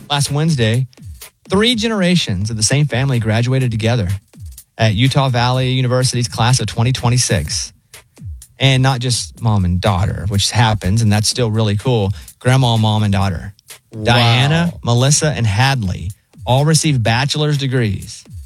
last Wednesday, 3 generations of the same family graduated together at Utah Valley University's class of 2026. And not just mom and daughter, which happens, and that's still really cool. Grandma, mom, and daughter. Wow. Diana, Melissa, and Hadley all received bachelor's degrees